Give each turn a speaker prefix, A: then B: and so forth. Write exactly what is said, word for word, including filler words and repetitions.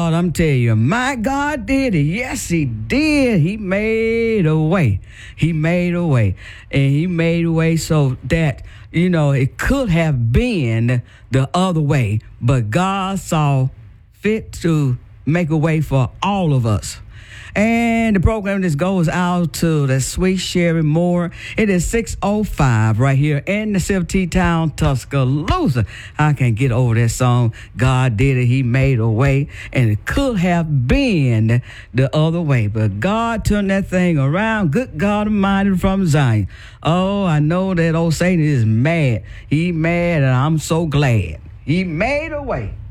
A: Lord, I'm telling you, my God did it. Yes, he did. He made a way. He made a way. And he made a way so that, you know, it could have been the other way. But God saw fit to make a way for all of us. And the program just goes out to the sweet Sherry Moore. It is six oh five right here in the Silver Town, Tuscaloosa. I can't get over that song. God did it. He made a way. And it could have been the other way. But God turned that thing around. Good God Almighty from Zion. Oh, I know that old Satan is mad. He mad and I'm so glad. He made a way.